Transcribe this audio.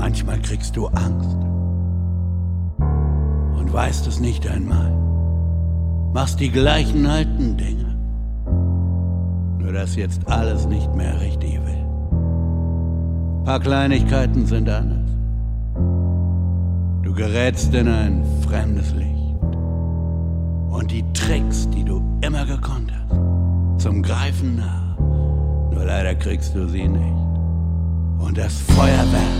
Manchmal kriegst du Angst und weißt es nicht einmal. Machst die gleichen alten Dinge, nur dass jetzt alles nicht mehr richtig will. Paar Kleinigkeiten sind anders. Du gerätst in ein fremdes Licht. Und die Tricks, die du immer gekonnt hast, zum Greifen nah. Nur leider kriegst du sie nicht. Und das Feuerwerk